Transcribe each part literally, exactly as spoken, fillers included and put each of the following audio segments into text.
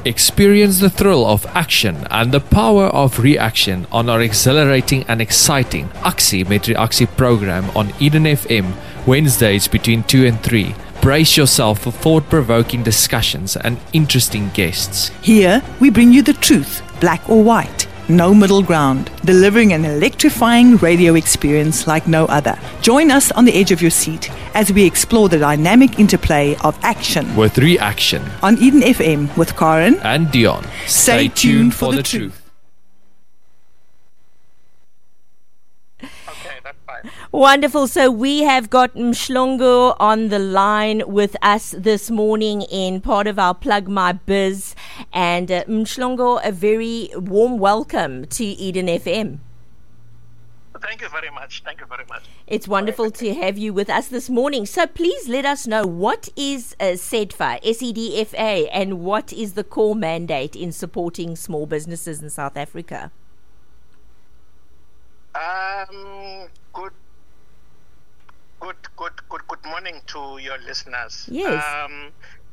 Experience the thrill of action and the power of reaction on our exhilarating and exciting Aksi met Reaksie program on Eden F M, Wednesdays between two and three. Brace yourself for thought-provoking discussions and interesting guests. Here, we bring you the truth, black or white. No middle ground, delivering an electrifying radio experience like no other. Join us on the edge of your seat as we explore the dynamic interplay of action with reaction on Eden F M with Karen and Dion. Stay, Stay tuned for, for the, the truth. truth. Wonderful. So we have got Mhlongo on the line with us this morning in part of our Plug My Biz. And uh, Mhlongo, a very warm welcome to Eden F M. Thank you very much. Thank you very much. It's wonderful to have you with us this morning. So please let us know, what is uh, SEDFA, S E D F A, and what is the core mandate in supporting small businesses in South Africa? Um, good. Good, good, good, good morning to your listeners. Yes. Um,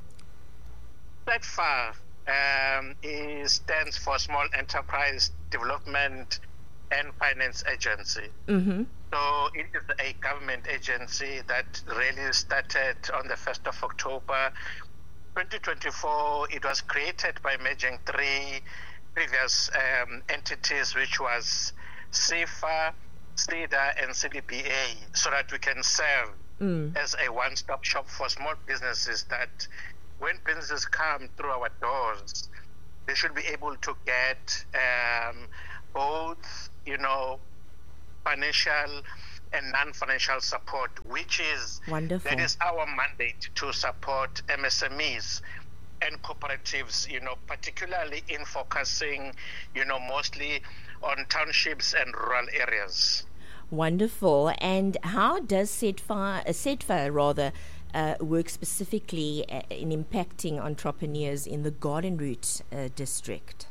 SEDFA um, is, stands for Small Enterprise Development and Finance Agency. Mm-hmm. So it is a government agency that really started on the first of October twenty twenty-four. It was created by merging three previous um, entities, which was SEFA, SEDA and C D B A, so that we can serve mm. as a one-stop shop for small businesses, that when businesses come through our doors, they should be able to get um, both, you know, financial and non-financial support, which is, wonderful. That is our mandate, to support M S M Es and cooperatives, you know, particularly in focusing, you know, mostly on townships and rural areas. Wonderful. And how does SEDFA, uh, SEDFA rather, uh, work specifically uh, in impacting entrepreneurs in the Garden Route uh, district?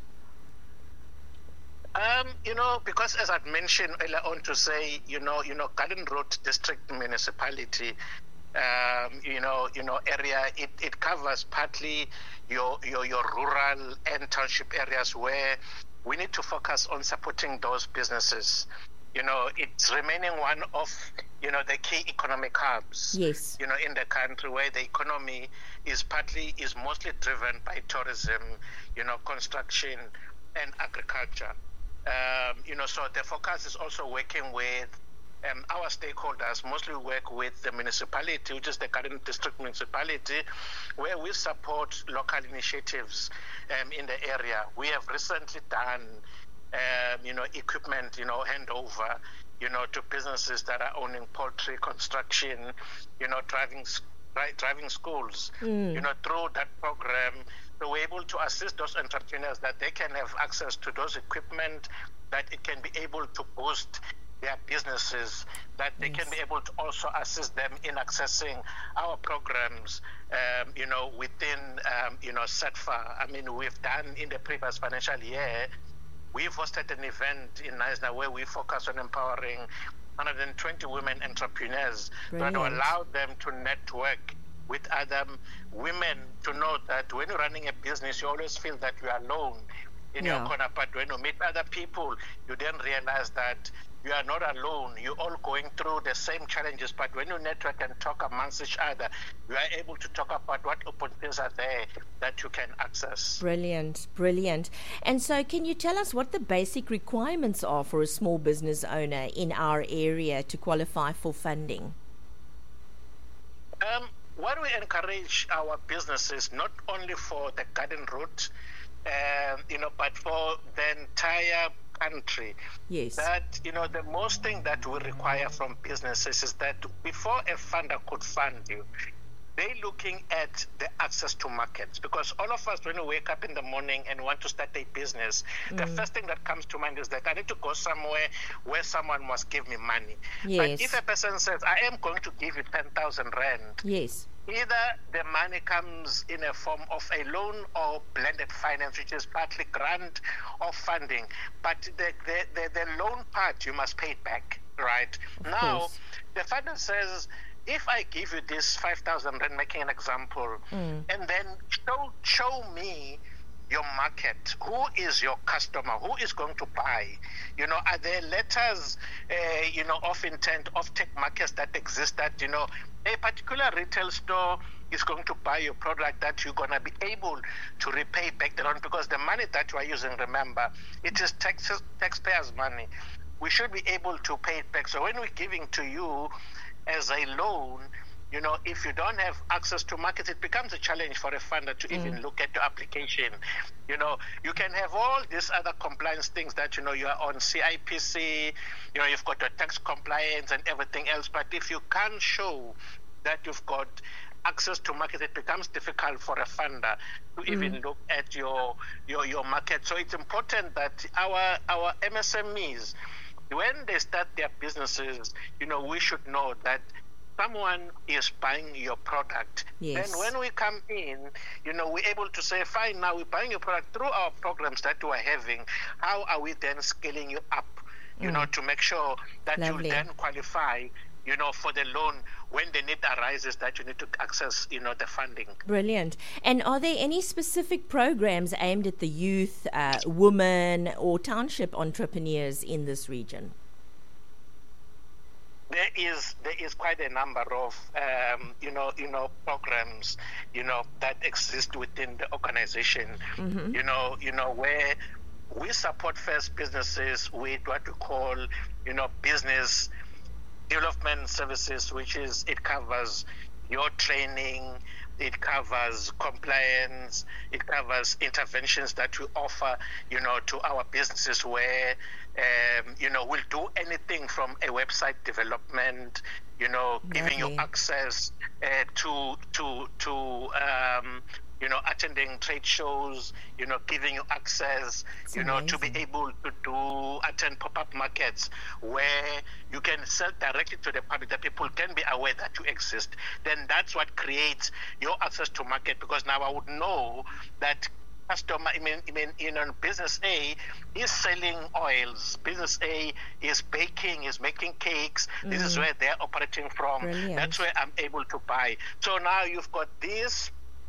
Um, you know, because as I've mentioned earlier on, to say, you know, you know, Garden Route district municipality, Um, you know, you know, area. It, it covers partly your, your your rural and township areas, where we need to focus on supporting those businesses. You know, it's remaining one of, you know, the key economic hubs. Yes. You know, in the country, where the economy is partly is mostly driven by tourism, you know, construction and agriculture. Um, you know, so the focus is also working with. Um, our stakeholders mostly work with the municipality, which is the Garden District Municipality, where we support local initiatives um, in the area. We have recently done, um, you know, equipment, you know, handover, you know, to businesses that are owning poultry, construction, you know, driving, driving schools. Mm. You know, through that program, so we're able to assist those entrepreneurs that they can have access to those equipment, that it can be able to boost their businesses, that they yes. can be able to also assist them in accessing our programs, um, you know, within, um, you know, SEDFA. I mean, we've done in the previous financial year, we've hosted an event in Knysna where we focus on empowering one hundred twenty women entrepreneurs that will allow them to network with other women, to know that when you're running a business, you always feel that you are alone in yeah. your corner, but when you meet other people, you then realize that you are not alone. You're all going through the same challenges, but when you network and talk amongst each other, you are able to talk about what opportunities are there that you can access. Brilliant, brilliant. And so can you tell us what the basic requirements are for a small business owner in our area to qualify for funding? Um, what we encourage our businesses, not only for the Garden Route, um, you know, but for the entire country, yes. that, you know, the most thing that we require from businesses is that before a funder could fund you, they're looking at the access to markets. Because all of us, when we wake up in the morning and want to start a business, mm. the first thing that comes to mind is that I need to go somewhere where someone must give me money. Yes. But if a person says, I am going to give you ten thousand rand, yes. either the money comes in a form of a loan or blended finance, which is partly grant or funding. But the, the, the, the loan part, you must pay it back, right? Of now, course. The funder says, if I give you this five thousand rand, making an example, mm. and then show, show me your market. Who is your customer? Who is going to buy? You know, are there letters, uh, you know, of intent, of tech markets that exist that, you know, a particular retail store is going to buy your product that you're going to be able to repay back the loan, because the money that you are using, remember, it is tax, taxpayers' money. We should be able to pay it back. So when we're giving to you as a loan, you know, if you don't have access to markets, it becomes a challenge for a funder to mm. even look at your application. You know, you can have all these other compliance things that, you know, you are on C I P C, you know, you've got your tax compliance and everything else. But if you can't show that you've got access to market, it becomes difficult for a funder to mm. even look at your, your your market. So it's important that our our M S M Es, when they start their businesses, you know, we should know that someone is buying your product. Yes. Then when we come in, you know, we're able to say, fine, now we're buying your product through our programs that we're having. How are we then scaling you up, you mm. know, to make sure that Lovely. you then qualify, you know, for the loan when the need arises that you need to access, you know, the funding. Brilliant. And are there any specific programs aimed at the youth, uh, women or township entrepreneurs in this region? There is there is quite a number of um, you know you know programs you know that exist within the organization. Mm-hmm. You know you know where we support first businesses with what we call you know business development services, which is it covers your training, it covers compliance, it covers interventions that we offer, you know, to our businesses where, um, you know, we'll do anything from a website development, you know, Lovely. giving you access uh, to to to um, you know, attending trade shows, you know, giving you access, It's you amazing. know, to be able to do attend pop-up markets where you can sell directly to the public, that people can be aware that you exist. Then that's what creates your access to market, because now I would know that customer, I mean, I mean, you know, business A is selling oils. Business A is baking, is making cakes. Mm. This is where they're operating from. Brilliant. That's where I'm able to buy. So now you've got this,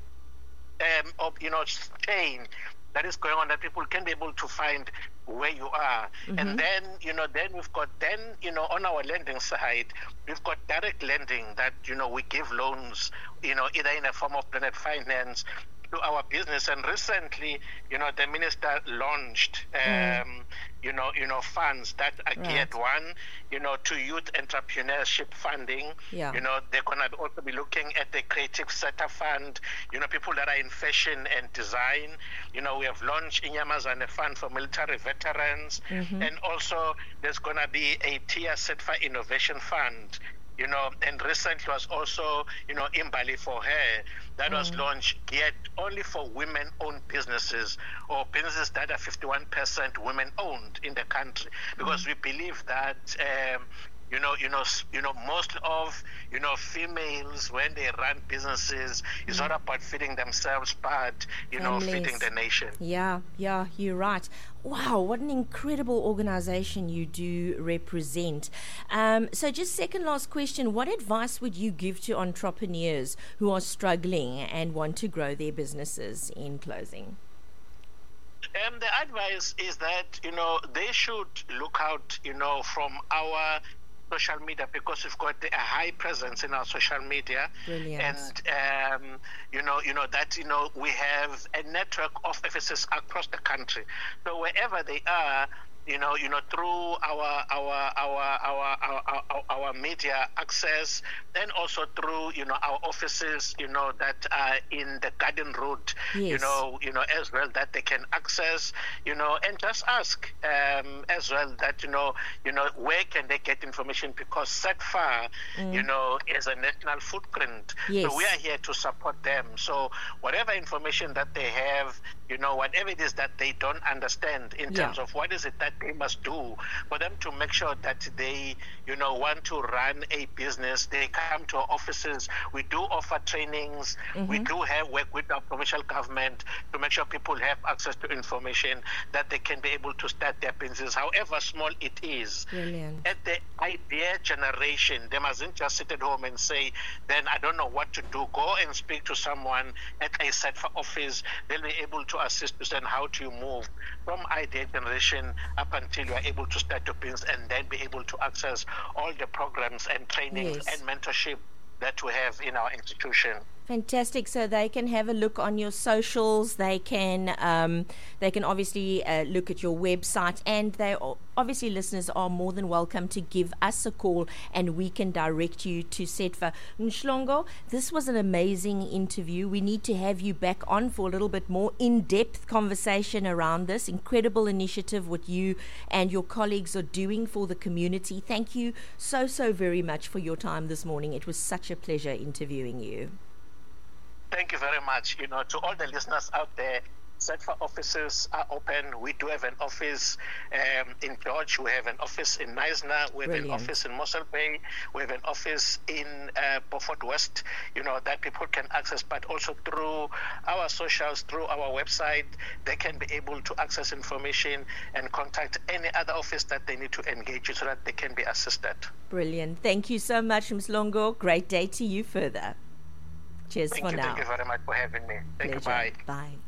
um, of, you know, chain that is going on, that people can be able to find where you are. Mm-hmm. And then, you know, then we've got, then, you know, on our lending side, we've got direct lending that, you know, we give loans, you know, either in a form of blended finance to our business. And recently, you know, the minister launched, um, mm. you know, you know, funds that are Right. geared, one, you know, to youth entrepreneurship funding. Yeah. You know, they're going to also be looking at the creative sector fund, you know, people that are in fashion and design. You know, we have launched Inyamazane Fund for military veterans. Mm-hmm. And also there's going to be a Tia Setfa Innovation Fund. You know, and recently was also, you know, Imbali for Her, that mm. was launched geared only for women-owned businesses, or businesses that are fifty-one percent women-owned in the country, because mm. we believe that, um, you know, you know, you know, most of, you know, females, when they run businesses, it's mm. not about feeding themselves, but, you Families. know, feeding the nation. Yeah, yeah, you're right. Wow, what an incredible organization you do represent. Um, so just second last question, what advice would you give to entrepreneurs who are struggling and want to grow their businesses in closing? Um, the advice is that, you know, they should look out, you know, from our social media, because we've got a high presence in our social media. Brilliant. And um, you know you know that you know we have a network of F S S across the country, so wherever they are, you know you know through our our our our our, our, our media access, then also through you know our offices, you know that are in the Garden Road, Yes. you know you know as well, that they can access, you know and just ask um, as well that you know you know where can they get information, because SETFA mm. you know is a national footprint. Yes. So we are here to support them. So whatever information that they have, you know whatever it is that they don't understand in Yeah. terms of what is it that they must do for them to make sure that they, you know, want to run a business. They come to our offices. We do offer trainings. Mm-hmm. We do have work with our provincial government to make sure people have access to information that they can be able to start their business, however small it is. Brilliant. At the idea generation, they mustn't just sit at home and say, then I don't know what to do. Go and speak to someone at a SETFA office. They'll be able to assist you and how to move from idea generation up until you are able to start your business and then be able to access all the programs and trainings Yes. and mentorship that we have in our institution. Fantastic. So they can have a look on your socials. They can um, they can obviously uh, look at your website, and they obviously, listeners are more than welcome to give us a call, and we can direct you to SETFA. Mhlongo, this was an amazing interview. We need to have you back on for a little bit more in-depth conversation around this incredible initiative what you and your colleagues are doing for the community. Thank you so so very much for your time this morning. It was such a pleasure interviewing you. Thank you very much. You know, to all the listeners out there, SETFA offices are open. We do have an office um, in George. We have an office in Knysna. We have Brilliant. an office in Mossel Bay. We have an office in uh, Beaufort West, you know, that people can access, but also through our socials, through our website, they can be able to access information and contact any other office that they need to engage with so that they can be assisted. Brilliant. Thank you so much, Mhlongo. Great day to you further. Cheers Thank for you. now. Thank you very much for having me. Thank Pleasure. you. Bye. Bye.